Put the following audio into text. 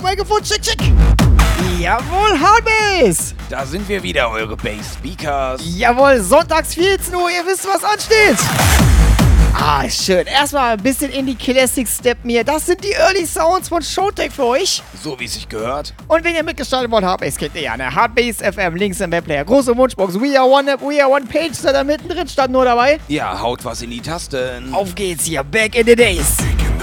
Mikrofon, check, check. Jawohl, Hardbase. Da sind wir wieder, eure Bass-Speakers. Jawohl, sonntags 14 Uhr, ihr wisst, was ansteht. Ah, schön. Erstmal ein bisschen in die Classic Step mir. Das sind die Early Sounds von Showtech für euch. So wie es sich gehört. Und wenn ihr mitgestaltet wollt, Hardbase kennt ihr ja, ne? Hardbase FM, links im Webplayer. Große Wunschbox, We Are One App, We Are One Page, da mittendrin stand nur dabei. Ja, haut was in die Tasten. Auf geht's hier, back in the days.